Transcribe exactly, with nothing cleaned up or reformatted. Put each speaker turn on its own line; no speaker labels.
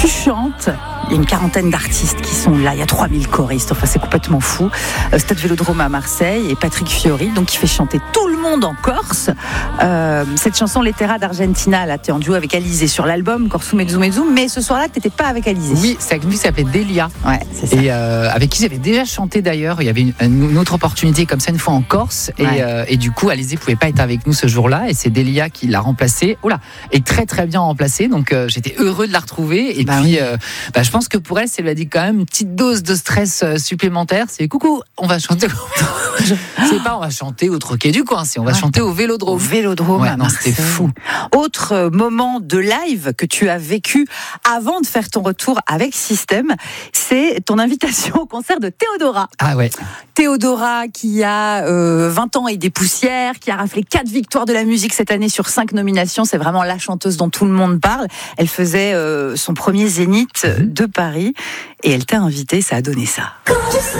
tu chantes. Il y a une quarantaine d'artistes qui sont là, il y a trois mille choristes, enfin c'est complètement fou. Euh, Stade Vélodrome à Marseille et Patrick Fiori, donc qui fait chanter tout le monde en Corse. Euh, cette chanson Lettera d'Argentina, là, t'es en duo avec Alizé sur l'album Corso Mezzo Mezzo, mais ce soir-là, t'étais pas avec Alizé.
Oui, c'est avec lui qui s'appelait Delia.
Ouais, c'est ça.
Et euh, avec qui j'avais déjà chanté d'ailleurs. Il y avait une, une autre opportunité comme ça une fois en Corse. Et,
Ouais.
euh, et du coup, Alizé pouvait pas être avec nous ce jour-là. Et c'est Delia qui l'a remplacée. Oula, et très très bien remplacée. Donc euh, j'étais heureux de la retrouver. Et
Bah
puis,
oui.
euh, bah, je pense que pour elle, ça lui a dit quand même une petite dose de stress euh, supplémentaire. C'est coucou, on va chanter. C'est pas on va chanter au Troquet du coin, c'est on va
Ouais.
chanter au
Au
Vélodrome.
Vélodrome
Ouais,
à
non, c'était
Marseille.
fou.
Autre euh, moment de live que tu as vécu avant de faire ton retour avec System, c'est ton invitation au concert de Théodora.
Ah ouais.
Théodora qui a euh, vingt ans et des poussières, qui a raflé quatre victoires de la musique cette année sur cinq nominations. C'est vraiment la chanteuse dont tout le monde parle. Elle faisait euh, son premier zénith de Paris et elle t'a invité, ça a donné ça.